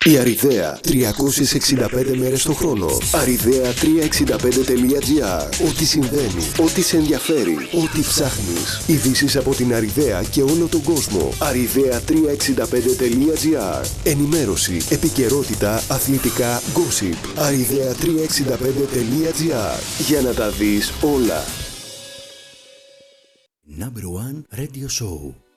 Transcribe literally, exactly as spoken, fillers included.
Η Αριδαία, τριακόσιες εξήντα πέντε μέρες το χρόνο. αριδαία τριακόσια εξήντα πέντε τελεία τζι άρ. Ό,τι συμβαίνει, ό,τι σε ενδιαφέρει, ό,τι ψάχνεις. Ειδήσεις από την Αριδαία και όλο τον κόσμο. αριδαία τριακόσια εξήντα πέντε τελεία τζι άρ. Ενημέρωση, επικαιρότητα, αθλητικά, gossip. αριδαία τριακόσια εξήντα πέντε τελεία τζι άρ. Για να τα δεις όλα. Number one Radio Show.